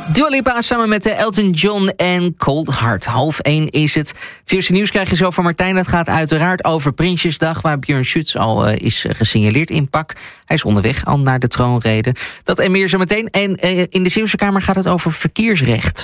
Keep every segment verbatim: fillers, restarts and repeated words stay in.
Dua Lipa samen met Elton John en Cold Heart. Half één is het. Het eerste nieuws krijg je zo van Martijn. Dat gaat uiteraard over Prinsjesdag, waar Björn Schütz al uh, is gesignaleerd in pak. Hij is onderweg al naar de troonrede. Dat en meer zo meteen. En uh, in de Zeeuwse Kamer gaat het over verkeersrecht.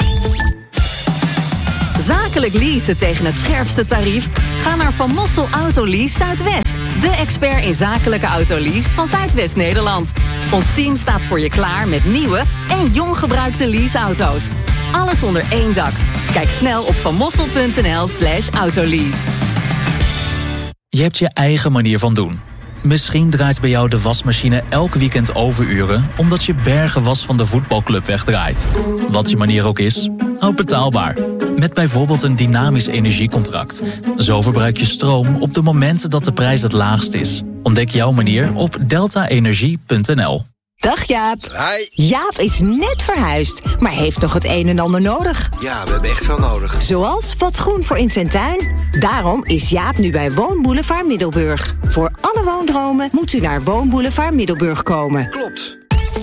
Zakelijk leasen tegen het scherpste tarief? Ga naar Van Mossel Autolease Zuidwest. De expert in zakelijke autolease van Zuidwest-Nederland. Ons team staat voor je klaar met nieuwe en jong gebruikte leaseauto's. Alles onder één dak. Kijk snel op vanmossel.nl slash autolease. Je hebt je eigen manier van doen. Misschien draait bij jou de wasmachine elk weekend overuren, omdat je bergen was van de voetbalclub wegdraait. Wat je manier ook is, houd betaalbaar. Met bijvoorbeeld een dynamisch energiecontract. Zo verbruik je stroom op de momenten dat de prijs het laagst is. Ontdek jouw manier op delta energie punt n l. Dag Jaap. Hi. Jaap is net verhuisd, maar heeft nog het een en ander nodig. Ja, we hebben echt veel nodig. Zoals wat groen voor in zijn tuin. Daarom is Jaap nu bij Woonboulevard Middelburg. Voor alle woondromen moet u naar Woonboulevard Middelburg komen. Klopt.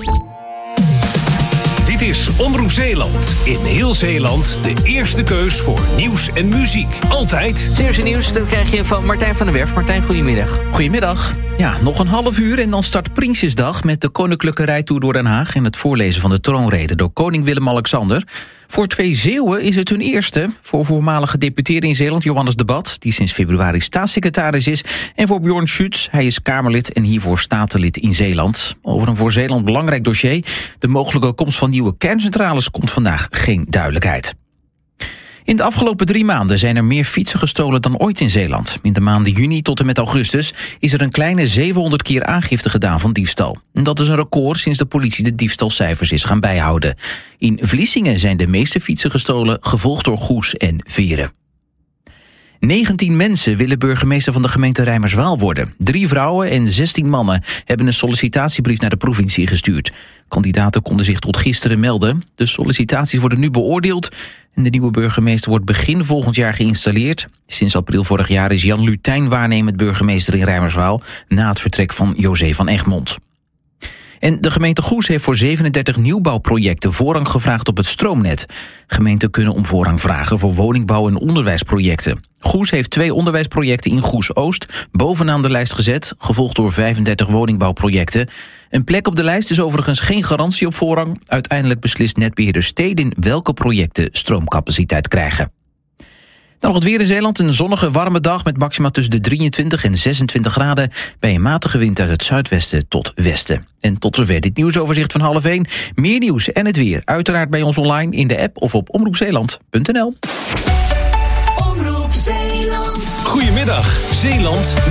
Dit is Omroep Zeeland. In heel Zeeland de eerste keus voor nieuws en muziek. Altijd. Het eerste nieuws dat krijg je van Martijn van der Werf. Martijn, goedemiddag. Goedemiddag. Ja, nog een half uur en dan start Prinsjesdag met de Koninklijke Rijtour door Den Haag en het voorlezen van de troonrede door koning Willem-Alexander. Voor twee Zeeuwen is het hun eerste. Voor voormalige gedeputeerde in Zeeland, Johannes de Bat, die sinds februari staatssecretaris is. En voor Björn Schütz, hij is Kamerlid en hiervoor statenlid in Zeeland. Over een voor Zeeland belangrijk dossier, de mogelijke komst van nieuwe kerncentrales, komt vandaag geen duidelijkheid. In de afgelopen drie maanden zijn er meer fietsen gestolen dan ooit in Zeeland. In de maanden juni tot en met augustus is er een kleine zevenhonderd keer aangifte gedaan van diefstal. En dat is een record sinds de politie de diefstalcijfers is gaan bijhouden. In Vlissingen zijn de meeste fietsen gestolen, gevolgd door Goes en Veren. negentien mensen willen burgemeester van de gemeente Rijmerswaal worden. Drie vrouwen en zestien mannen hebben een sollicitatiebrief naar de provincie gestuurd. Kandidaten konden zich tot gisteren melden. De sollicitaties worden nu beoordeeld en de nieuwe burgemeester wordt begin volgend jaar geïnstalleerd. Sinds april vorig jaar is Jan Lutijn waarnemend burgemeester in Rijmerswaal na het vertrek van José van Egmond. En de gemeente Goes heeft voor zevenendertig nieuwbouwprojecten voorrang gevraagd op het stroomnet. Gemeenten kunnen om voorrang vragen voor woningbouw- en onderwijsprojecten. Goes heeft twee onderwijsprojecten in Goes-Oost bovenaan de lijst gezet, gevolgd door vijfendertig woningbouwprojecten. Een plek op de lijst is overigens geen garantie op voorrang. Uiteindelijk beslist netbeheerder Stedin welke projecten stroomcapaciteit krijgen. Dan nog het weer in Zeeland. Een zonnige, warme dag met maxima tussen de drieëntwintig en zesentwintig graden... bij een matige wind uit het zuidwesten tot westen. En tot zover dit nieuwsoverzicht van half één. Meer nieuws en het weer uiteraard bij ons online in de app of op omroep zeeland punt n l. Goedemiddag, Zeeland.